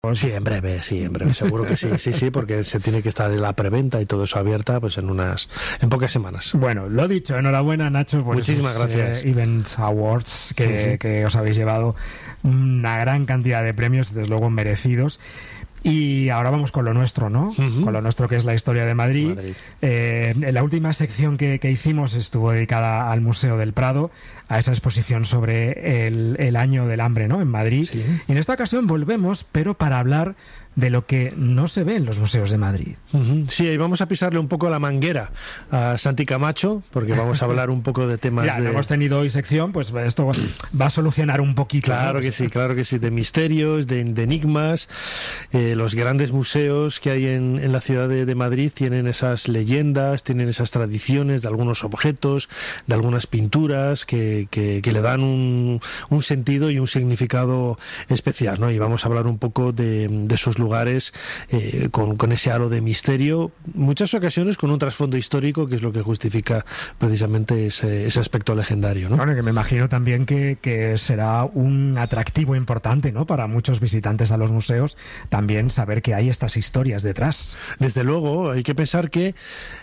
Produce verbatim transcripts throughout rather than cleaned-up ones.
Sí, en breve, sí, en breve, seguro que sí, sí, sí, porque se tiene que estar en la preventa y todo eso abierta, pues en unas, en pocas semanas. Bueno, lo dicho, enhorabuena, Nacho, por Muchísimas esos, gracias. Eh, Event Awards que, uh-huh. que os habéis llevado una gran cantidad de premios, desde luego merecidos. Y ahora vamos con lo nuestro, ¿no? Uh-huh. Con lo nuestro, que es la historia de Madrid. Madrid. Eh, en la última sección que, que hicimos estuvo dedicada al Museo del Prado, a esa exposición sobre el, el año del hambre, ¿no? En Madrid. Sí. Y en esta ocasión volvemos, pero para hablar de lo que no se ve en los museos de Madrid. Uh-huh. Sí, y vamos a pisarle un poco la manguera a Santi Camacho, porque vamos a hablar un poco de temas ya, de... no hemos tenido hoy sección, pues esto va a solucionar un poquito. Claro, ¿no? que sí, claro que sí, de misterios, de, de enigmas. Eh, los grandes museos que hay en, en la ciudad de, de Madrid tienen esas leyendas, tienen esas tradiciones de algunos objetos, de algunas pinturas que, que, que le dan un, un sentido y un significado especial, ¿no? Y vamos a hablar un poco de, de esos lugares eh, con, con ese halo de misterio, muchas ocasiones con un trasfondo histórico que es lo que justifica precisamente ese, ese aspecto legendario, ¿no? Bueno, que me imagino también que, que será un atractivo importante, ¿no?, para muchos visitantes a los museos, también saber que hay estas historias detrás. Desde luego, hay que pensar que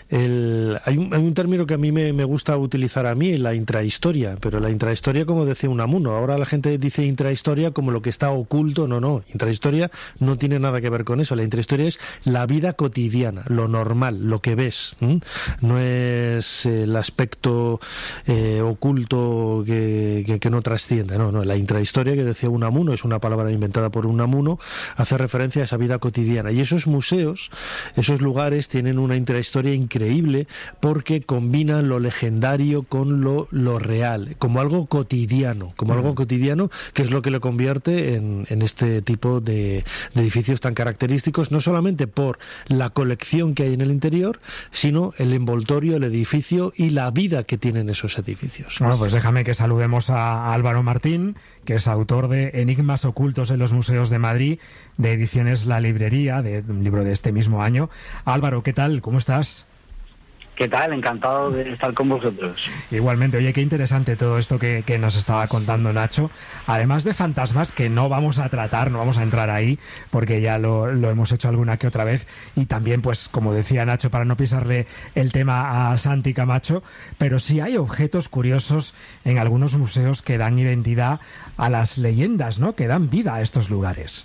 el, hay, un, hay un término que a mí me, me gusta utilizar a mí, la intrahistoria, pero la intrahistoria, como decía Unamuno, ahora la gente dice intrahistoria como lo que está oculto. No, no, intrahistoria no tiene nada que ver con eso. La intrahistoria es la vida cotidiana, lo normal, lo que ves, ¿m? No es el aspecto eh, oculto que, que, que no trasciende, no, no. La intrahistoria, que decía Unamuno, es una palabra inventada por Unamuno, hace referencia a esa vida cotidiana. Y esos museos, esos lugares tienen una intrahistoria increíble porque combinan lo legendario con lo, lo real, como algo cotidiano, como algo cotidiano, que es lo que lo convierte en, en este tipo de, de edificios tan característicos, no solamente por la colección que hay en el interior, sino el envoltorio, el edificio y la vida que tienen esos edificios. Bueno, pues déjame que saludemos a Álvaro Martín, que es autor de Enigmas ocultos en los museos de Madrid, de Ediciones La Librería, de un libro de este mismo año. Álvaro, ¿qué tal? ¿Cómo estás? ¿Qué tal? Encantado de estar con vosotros. Igualmente. Oye, qué interesante todo esto que, que nos estaba contando Nacho. Además de fantasmas, que no vamos a tratar, no vamos a entrar ahí, porque ya lo, lo hemos hecho alguna que otra vez. Y también, pues, como decía Nacho, para no pisarle el tema a Santi Camacho, pero sí hay objetos curiosos en algunos museos que dan identidad a las leyendas, ¿no?, que dan vida a estos lugares.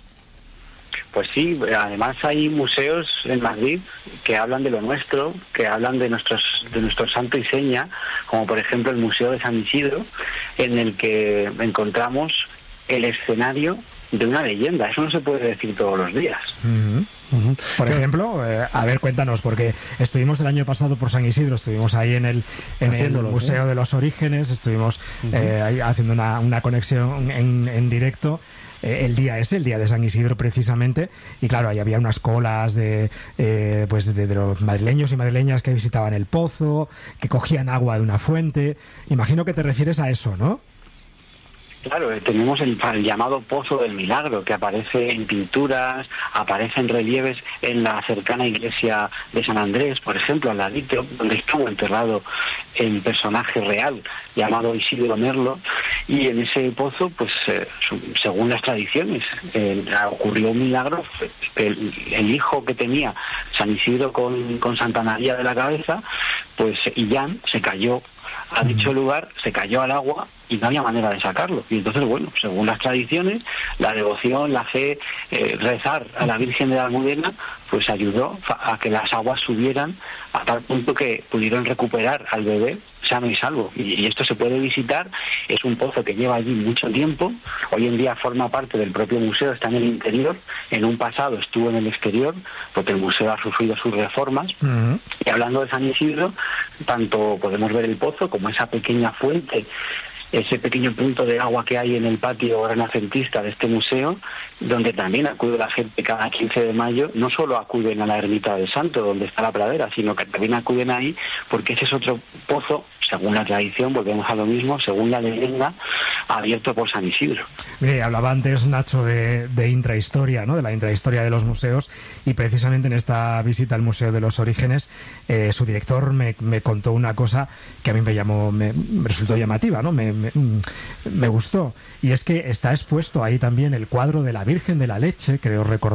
Pues sí, además hay museos en Madrid que hablan de lo nuestro, que hablan de nuestros de nuestro santo y seña, como por ejemplo el Museo de San Isidro, en el que encontramos el escenario de una leyenda. Eso no se puede decir todos los días. Uh-huh. Uh-huh. Por ejemplo, eh, a ver, cuéntanos, porque estuvimos el año pasado por San Isidro, estuvimos ahí en el, en el Museo ¿eh? de los Orígenes, estuvimos uh-huh. eh, ahí haciendo una, una conexión en, en directo. El día ese, el día de San Isidro precisamente, y claro, ahí había unas colas de eh, pues de, de los madrileños y madrileñas que visitaban el pozo, que cogían agua de una fuente. Imagino que te refieres a eso, ¿no? Claro, tenemos el, el llamado Pozo del Milagro, que aparece en pinturas, aparece en relieves en la cercana iglesia de San Andrés, por ejemplo, al ladito, donde estuvo enterrado el personaje real llamado Isidro Merlo, y en ese pozo, pues eh, según las tradiciones, eh, ocurrió un milagro. El, el hijo que tenía San Isidro con, con Santa María de la Cabeza, pues Illán se cayó a dicho lugar, se cayó al agua y no había manera de sacarlo. Y entonces, bueno, según las tradiciones, la devoción, la fe, eh, rezar a la Virgen de la Almudena, pues ayudó a que las aguas subieran a tal punto que pudieron recuperar al bebé sano y salvo. Y, y esto se puede visitar. Es un pozo que lleva allí mucho tiempo. Hoy en día forma parte del propio museo, está en el interior. En un pasado estuvo en el exterior, porque el museo ha sufrido sus reformas. Uh-huh. Y hablando de San Isidro, tanto podemos ver el pozo como esa pequeña fuente, ese pequeño punto de agua que hay en el patio renacentista de este museo, donde también acude la gente cada quince de mayo. No solo acuden a la ermita del Santo, donde está la pradera, sino que también acuden ahí, porque ese es otro pozo según la tradición, volvemos a lo mismo, según la leyenda, abierto por San Isidro. Mire, hablaba antes Nacho de, de intrahistoria, ¿no? De la intrahistoria de los museos, y precisamente en esta visita al Museo de los Orígenes, eh, su director me, me contó una cosa que a mí me llamó, me, me resultó llamativa, ¿no? Me, me, me gustó, y es que está expuesto ahí también el cuadro de la Virgen de la Leche, creo recordar